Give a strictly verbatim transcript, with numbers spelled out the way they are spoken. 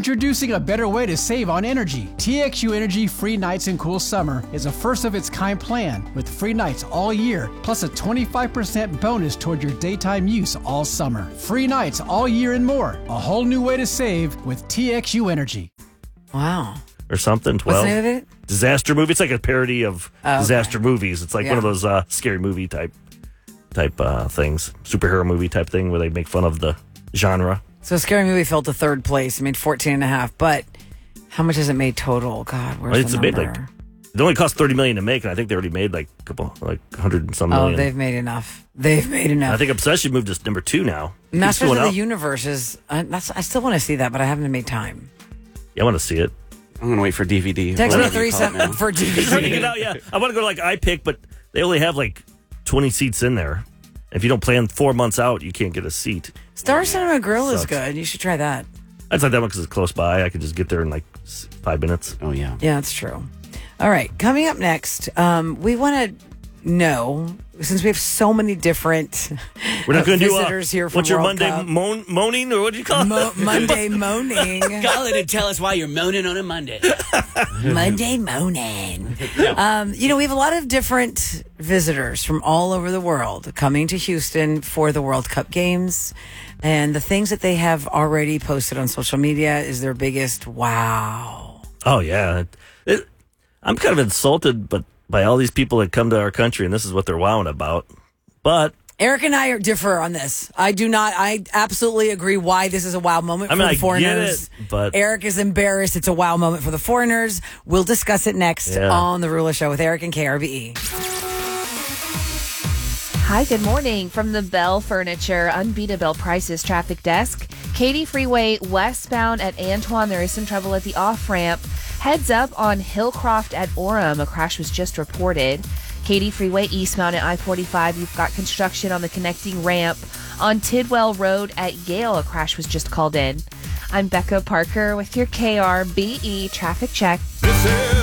Introducing a better way to save on energy. T X U Energy Free Nights and Cool Summer is a first-of-its-kind plan with free nights all year, plus a twenty-five percent bonus toward your daytime use all summer. Free nights all year and more. A whole new way to save with T X U Energy. Wow. Or something, twelve. What's the name of it? Disaster movie. It's like a parody of Oh, okay. disaster movies. It's like Yeah. one of those uh, scary movie type type uh, things, superhero movie type thing where they make fun of the genre. So Scary Movie fell to third place. It made fourteen and a half. But how much has it made total? God, where's Well, it's the made number? like it only cost thirty million to make, and I think they already made like a couple, like hundred and some oh, million. they've made enough. They've made enough. I think Obsession moved to number two now. It keeps Masters of going the up. Universe is. Uh, that's, I still want to see that, but I haven't made time. Yeah, I want to see it. I'm going to wait for D V D. Text me Whatever you three call it seven now. for D It's hard to V get D. out. Yeah, I want to go to like iPick, but they only have like twenty seats in there. If you don't plan four months out, you can't get a seat. Star Cinema Grill is Sucks. good. You should try that. I'd like that one because it's close by. I could just get there in like s- five minutes. Oh, yeah. Yeah, that's true. All right, coming up next, um, we want to know, since we have so many different We're not uh, going to do uh, visitors here from what's your World Monday Cup. moan, moaning or what do you call it? Mo- Monday moaning. Call it and tell us why you're moaning on a Monday. Monday moaning. Um, you know, we have a lot of different visitors from all over the world coming to Houston for the World Cup games. And the things that they have already posted on social media is their biggest wow. Oh yeah, It- it- I'm kind of insulted, but by all these people that come to our country, and this is what they're wowing about. But Eric and I are differ on this. I do not, I absolutely agree why this is a wow moment I for mean, the I get foreigners. it, but- Eric is embarrassed. It's a wow moment for the foreigners. We'll discuss it next Yeah. on The Rula Show with Eric and K R B E. Hi, good morning. From the Bell Furniture Unbeatable Prices Traffic Desk. Katy Freeway westbound at Antoine. There is some trouble at the off-ramp. Heads up on Hillcroft at Orem. A crash was just reported. Katy Freeway eastbound at I forty-five. You've got construction on the connecting ramp. On Tidwell Road at Yale, a crash was just called in. I'm Becca Parker with your K R B E traffic check.